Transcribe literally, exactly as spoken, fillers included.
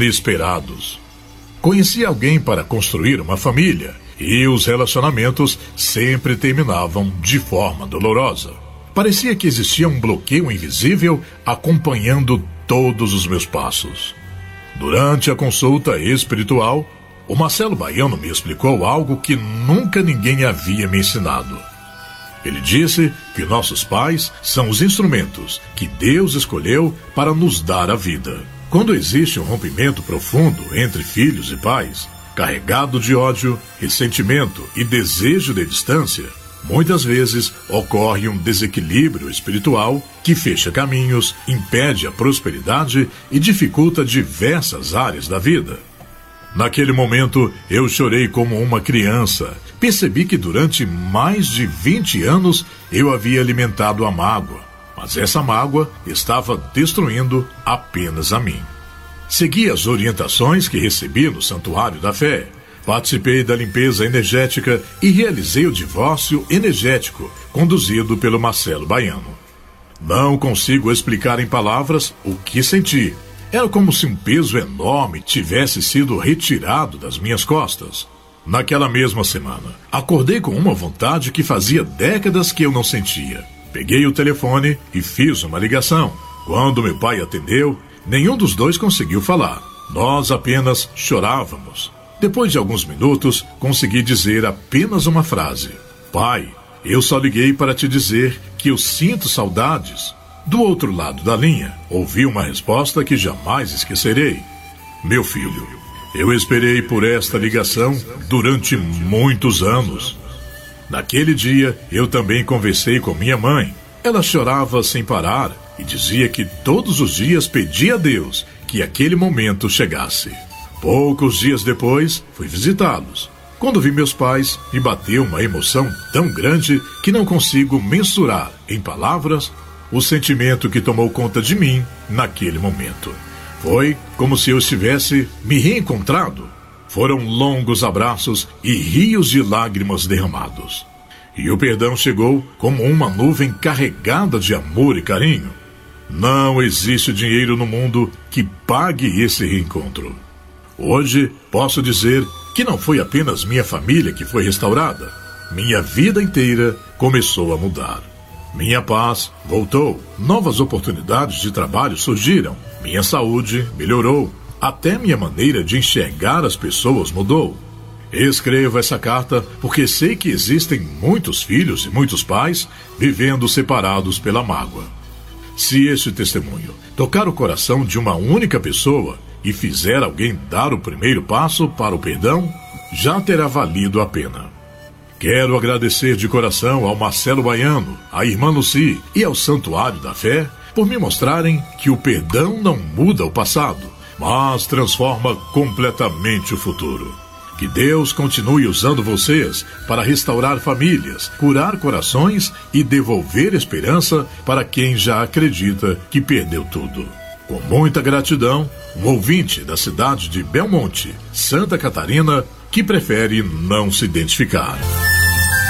inesperados. Conheci alguém para construir uma família e os relacionamentos sempre terminavam de forma dolorosa. Parecia que existia um bloqueio invisível acompanhando todos os meus passos. Durante a consulta espiritual, o Marcelo Baiano me explicou algo que nunca ninguém havia me ensinado. Ele disse que nossos pais são os instrumentos que Deus escolheu para nos dar a vida. Quando existe um rompimento profundo entre filhos e pais, carregado de ódio, ressentimento e desejo de distância, muitas vezes ocorre um desequilíbrio espiritual que fecha caminhos, impede a prosperidade e dificulta diversas áreas da vida. Naquele momento, eu chorei como uma criança. Percebi que durante mais de vinte anos eu havia alimentado a mágoa, mas essa mágoa estava destruindo apenas a mim. Segui as orientações que recebi no Santuário da Fé. Participei da limpeza energética e realizei o divórcio energético, conduzido pelo Marcelo Baiano. Não consigo explicar em palavras o que senti. Era como se um peso enorme tivesse sido retirado das minhas costas. Naquela mesma semana, acordei com uma vontade que fazia décadas que eu não sentia. Peguei o telefone e fiz uma ligação. Quando meu pai atendeu, nenhum dos dois conseguiu falar. Nós apenas chorávamos. Depois de alguns minutos, consegui dizer apenas uma frase. Pai, eu só liguei para te dizer que eu sinto saudades. Do outro lado da linha, ouvi uma resposta que jamais esquecerei. Meu filho, eu esperei por esta ligação durante muitos anos. Naquele dia, eu também conversei com minha mãe. Ela chorava sem parar e dizia que todos os dias pedia a Deus que aquele momento chegasse. Poucos dias depois, fui visitá-los. Quando vi meus pais, me bateu uma emoção tão grande que não consigo mensurar em palavras o sentimento que tomou conta de mim naquele momento. Foi como se eu estivesse me reencontrado. Foram longos abraços e rios de lágrimas derramados. E o perdão chegou como uma nuvem carregada de amor e carinho. Não existe dinheiro no mundo que pague esse reencontro. Hoje, posso dizer que não foi apenas minha família que foi restaurada. Minha vida inteira começou a mudar. Minha paz voltou, novas oportunidades de trabalho surgiram, minha saúde melhorou, até minha maneira de enxergar as pessoas mudou. Escrevo essa carta porque sei que existem muitos filhos e muitos pais vivendo separados pela mágoa. Se este testemunho tocar o coração de uma única pessoa e fizer alguém dar o primeiro passo para o perdão, já terá valido a pena. Quero agradecer de coração ao Marcelo Baiano, à irmã Lucy e ao Santuário da Fé por me mostrarem que o perdão não muda o passado, mas transforma completamente o futuro. Que Deus continue usando vocês para restaurar famílias, curar corações e devolver esperança para quem já acredita que perdeu tudo. Com muita gratidão, um ouvinte da cidade de Belmonte, Santa Catarina, que prefere não se identificar.